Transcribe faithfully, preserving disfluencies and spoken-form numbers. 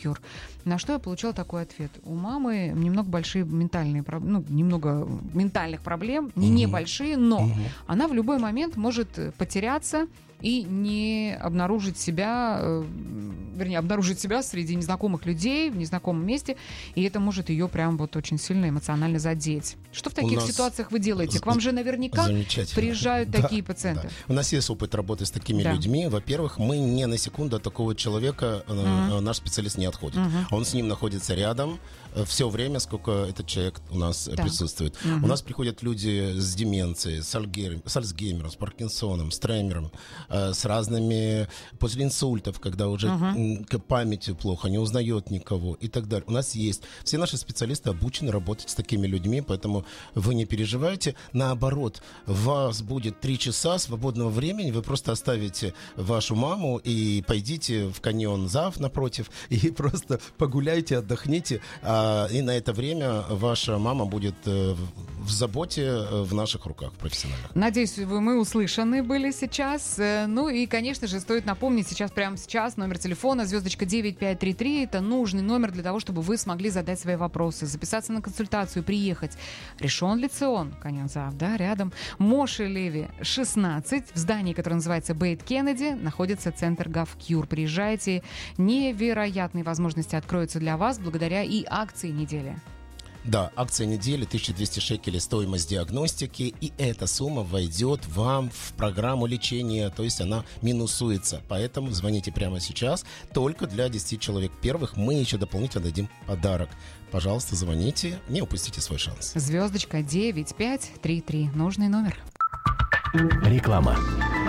Cure. На что я получила такой ответ. У мамы немного большие ментальные проблемы, ну, немного ментальных проблем, не Мгм. небольшие, но Мгм. она в любой момент может потеряться и не обнаружить себя, э, вернее, обнаружить себя среди незнакомых людей в незнакомом месте, и это может ее прям вот очень сильно эмоционально задеть. Что в таких нас ситуациях вы делаете? К вам же наверняка Замечательно. приезжают Да, такие пациенты. да. У нас есть опыт работы с такими Да. людьми. Во-первых, мы ни на секунду от такого человека, э, Мгм. наш специалист не отходит. Мгм. Он с ним находится рядом все время, сколько этот человек у нас э, Так. присутствует. Мгм. У нас приходят люди с деменцией, с, Альгер... с Альцгеймером, с Паркинсоном, с Тремером, э, с разными после инсультов, когда уже Мгм. к памяти плохо, не узнает никого и так далее. У нас есть. Все наши специалисты обучены работать с такими людьми, поэтому вы не переживайте. Наоборот, у вас будет три часа свободного времени, вы просто оставите вашу маму и пойдите в каньон Зав напротив и просто погуляйте, отдохните, а, и на это время ваша мама будет э, в заботе э, в наших руках профессиональных. Надеюсь, вы, мы услышаны были сейчас. Э, Ну и, конечно же, стоит напомнить сейчас, прямо сейчас, номер телефона звездочка девять пять три три. Это нужный номер для того, чтобы вы смогли задать свои вопросы, записаться на консультацию, приехать. Решен Лицион, Каньон-Зав, да, рядом. Моши Леви, шестнадцать. В здании, которое называется Бейт Кеннеди, находится центр GovCure. Приезжайте. Невероятные возможности откроются для вас благодаря и акции недели. Да, акция недели, тысяча двести шекелей стоимость диагностики, и эта сумма войдет вам в программу лечения, то есть она минусуется. Поэтому звоните прямо сейчас, только для десяти человек первых мы еще дополнительно дадим подарок. Пожалуйста, звоните, не упустите свой шанс. Звездочка девять пять три три. Нужный номер. Реклама.